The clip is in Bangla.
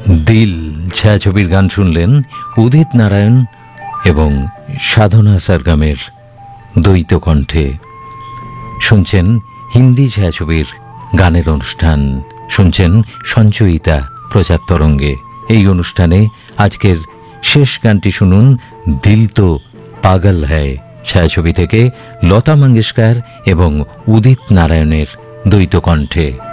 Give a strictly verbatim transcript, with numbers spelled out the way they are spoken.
দিল ছায়াছবির গান শুনলেন উদিত নারায়ণ এবং সাধনা সরগমের দ্বৈত কণ্ঠে। শুনছেন হিন্দি ছায়াছবির গানের অনুষ্ঠান, শুনছেন সঞ্চয়িতা প্রচার তরঙ্গে। এই অনুষ্ঠানে আজকের শেষ গানটি শুনুন দিল তো পাগল হ্যায় ছায়াছবি থেকে লতা মঙ্গেশকর এবং উদিত নারায়ণের দ্বৈত কণ্ঠে।